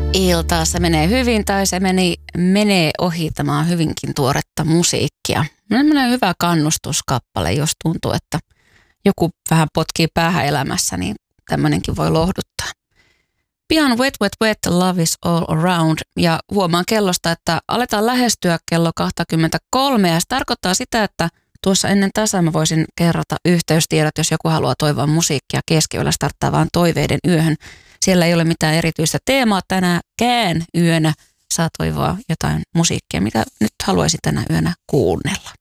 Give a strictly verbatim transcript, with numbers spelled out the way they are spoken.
iltaa. Se menee hyvin tai se meni, menee ohittamaan hyvinkin tuoretta musiikkia. Sellainen hyvä kannustuskappale, jos tuntuu, että joku vähän potkii päähän elämässä, niin tämmöinenkin voi lohduttaa. Pian Wet Wet Wet, Love is all around, ja huomaan kellosta, että aletaan lähestyä kello kaksikymmentäkolme, ja se tarkoittaa sitä, että tuossa ennen tasaa mä voisin kerrata yhteystiedot, jos joku haluaa toivoa musiikkia keskiyöllä starttaavaan toiveiden yöhön. Siellä ei ole mitään erityistä teemaa tänäänkään yönä. Saa toivoa jotain musiikkia, mitä nyt haluaisit tänä yönä kuunnella.